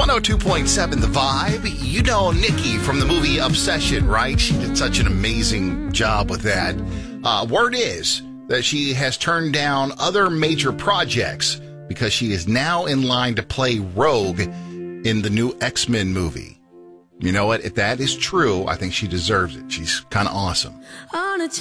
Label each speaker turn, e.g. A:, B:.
A: 102.7 The Vibe. You know Nikki from the movie Obsession, right? She did such an amazing job with that. Word is that she has turned down other major projects because she is now in line to play Rogue in the new X-Men movie. You know what? If that is true, I think she deserves it. She's kind of awesome.